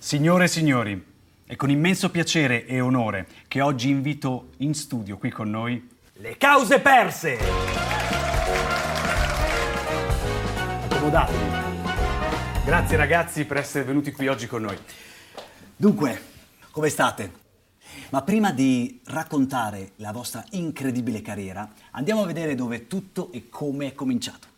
Signore e signori, è con immenso piacere e onore che oggi invito in studio qui con noi Le cause perse! Accomodatevi. Grazie ragazzi per essere venuti qui oggi con noi. Dunque, come state? Ma prima di raccontare la vostra incredibile carriera, andiamo a vedere dove tutto e come è cominciato.